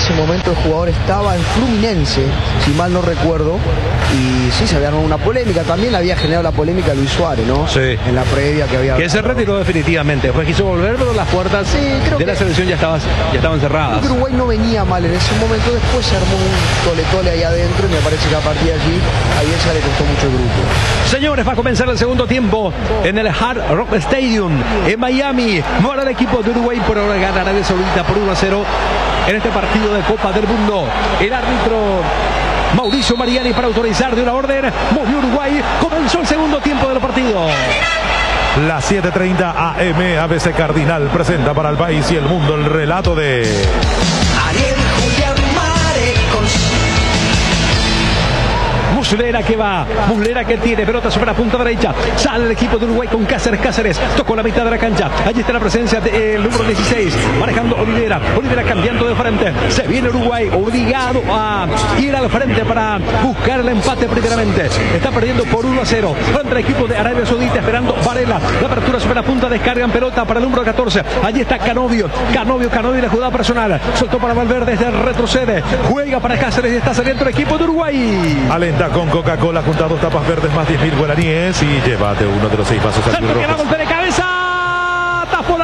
ese momento el jugador estaba en Fluminense, si mal no recuerdo, y sí, se había armado una polémica. También había generado la polémica Luis Suárez, ¿no? Sí. En la previa que había... Que se retiró definitivamente. Después quiso volver, pero las puertas de la selección ya estaban cerradas. Creo que Uruguay no venía mal en ese momento. Después se armó un tole-tole ahí adentro y me parece que a partir de allí a Bielsa le costó mucho el grupo. Señores, va a comenzar el segundo tiempo en el Hard Rock Stadium en Miami. Ahora el equipo de Uruguay por ahora gana Arabia Saudita por 1-0 en este partido de Copa del Mundo. El árbitro Mauricio Mariani para autorizar de una orden. Movió Uruguay. Comenzó el segundo tiempo del partido. Las 7:30 AM, ABC Cardinal presenta para el país y el mundo el relato de Ariel Julián Marecos. Muslera que va, Muslera que tiene pelota sobre la punta derecha, sale el equipo de Uruguay con Cáceres, tocó la mitad de la cancha, allí está la presencia del número 16, manejando Olivera cambiando de frente, se viene Uruguay obligado a ir al frente para buscar el empate primeramente, está perdiendo por 1-0, frente al equipo de Arabia Saudita esperando Varela, la apertura sobre la punta, descargan pelota para el número 14, allí está Canovio y la jugada personal, soltó para Valverde, retrocede, juega para Cáceres y está saliendo el equipo de Uruguay. Alenta con Coca-Cola junto a 2 tapas verdes más 10.000 guaraníes y llévate uno de los 6 vasos al Centro que da golpe de cabeza, tapó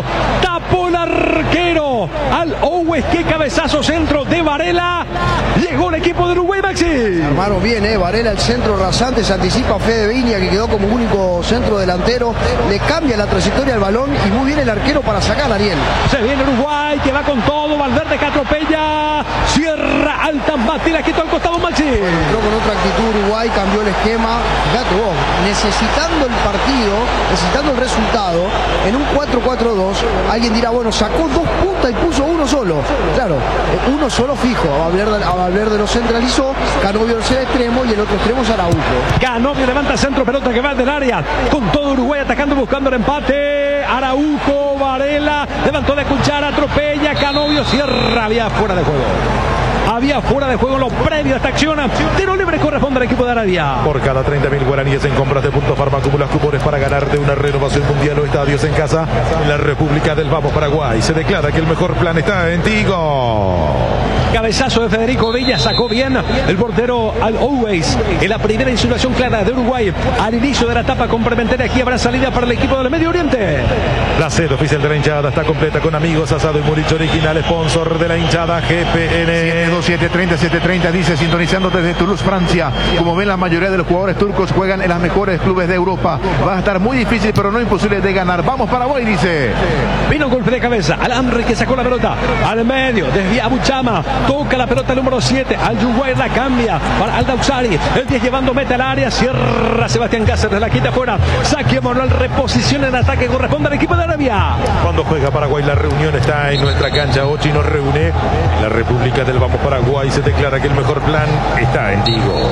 el arquero al Owes, qué cabezazo, centro de Varela, llegó el equipo de Uruguay, Maxi. Armaron bien, Varela, el centro rasante, se anticipa a Fede Viña, que quedó como único centro delantero, le cambia la trayectoria al balón y muy bien el arquero para sacar a Ariel. Se viene Uruguay, que va con todo, Valverde que atropella, cierra Altambati, la quitó al costado, Maxi. Bueno, entró con otra actitud Uruguay, cambió el esquema, fíjate vos, necesitando el partido, necesitando el resultado, en un 4-4-2, alguien dirá, bueno, sacó 2 puntas y puso uno solo. Claro, uno solo fijo, a Valverde lo centralizó, Canovio es el extremo y el otro extremo es Araujo. Canovio levanta el centro, pelota que va del área, con todo Uruguay atacando, buscando el empate, Araujo, Varela, levantó de cuchara, atropella, Canovio cierra, había fuera de juego. Había fuera de juego en lo previo a esta acción. Tiro libre corresponde al equipo de Arabia. Por cada 30.000 guaraníes en compras de Punto Farma acumulas cupones para ganarte una renovación mundial o estadios en casa. En la República del Vamos Paraguay se declara que el mejor plan está en Tigo. Cabezazo de Federico Villa, sacó bien el portero al Always. En la primera insinuación clara de Uruguay al inicio de la etapa complementaria. Aquí habrá salida para el equipo del Medio Oriente. La sede oficial de la hinchada está completa con amigos, asado y muricho original, sponsor de la hinchada GPN. 730 dice, sintonizando desde Toulouse, Francia. Como ven, la mayoría de los jugadores turcos juegan en los mejores clubes de Europa. Va a estar muy difícil, pero no imposible de ganar. Vamos Paraguay, dice. Vino un golpe de cabeza al Henry, que sacó la pelota al medio, desvía a Buchama, toca la pelota el número 7, al Uruguay la cambia para Aldauxari, el 10 llevando meta al área, cierra Sebastián Cáceres, la quita fuera, saque Manuel, reposición en ataque, corresponde al equipo de Arabia. Cuando juega Paraguay, la reunión está en nuestra cancha. Ochi nos reúne. La República del Vamos Paraguay se declara que el mejor plan está en Tigo.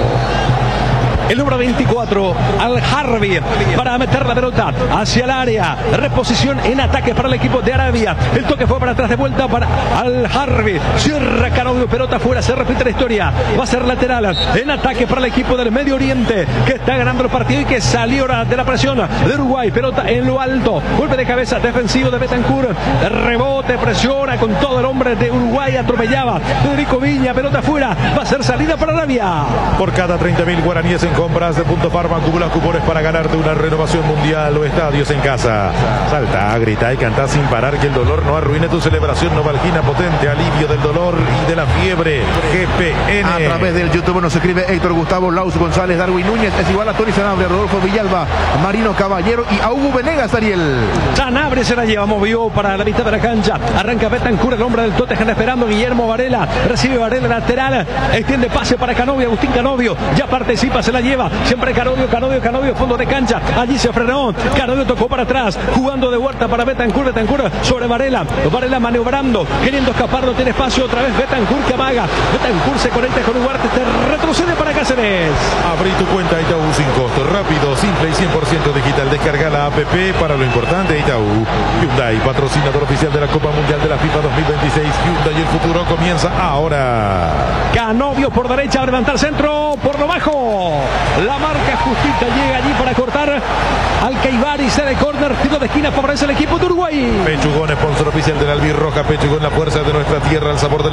El número 24, al Harvey, para meter la pelota hacia el área. Reposición en ataque para el equipo de Arabia. El toque fue para atrás, de vuelta para al Harvey. Cierra Canovio, pelota afuera, se repite la historia. Va a ser lateral en ataque para el equipo del Medio Oriente, que está ganando el partido y que salió de la presión de Uruguay. Pelota en lo alto, golpe de cabeza defensivo de Betancur. Rebote, presiona con todo el hombre de Uruguay, atropellaba Federico Viña, pelota afuera. Va a ser salida para Arabia. Por cada 30.000 guaraníes en compras de Punto Farma acumulas cupones para ganarte una renovación mundial o estadios en casa. Salta, grita y canta sin parar, que el dolor no arruine tu celebración. Novalgina potente, alivio del dolor y de la fiebre. GPN. A través del YouTube nos escribe Héctor Gustavo Laus González, Darwin Núñez es igual a Tony Sanabria, Rodolfo Villalba, Marino Caballero y a Hugo Venegas, Ariel. Sanabria se la lleva, movió para la mitad de la cancha. Arranca Betancur, el hombre del Tottenham esperando Guillermo Varela. Recibe Varela lateral, extiende pase para Canovio, Agustín Canovio. Ya participa, se la lleva. Siempre Canovio, fondo de cancha. Allí se frenó. Canovio tocó para atrás, jugando de vuelta para Betancur sobre Varela. Varela maniobrando, queriendo escapar, no tiene espacio. Otra vez Betancur que amaga. Betancur se conecta con Ugarte, retrocede para Cáceres. Abrí tu cuenta Itaú sin costo, rápido, simple y 100% digital. Descarga la app para lo importante. Itaú. Hyundai, patrocinador oficial de la Copa Mundial de la FIFA 2026. Hyundai, el futuro comienza ahora. Canovio por derecha, a levantar centro por lo bajo. La marca justita, llega allí para cortar al Caibari, se de córner, tiro de esquina, favorece el equipo de Uruguay. Pechugón, sponsor oficial de la albirroja. Pechugón, la fuerza de nuestra tierra, el sabor de la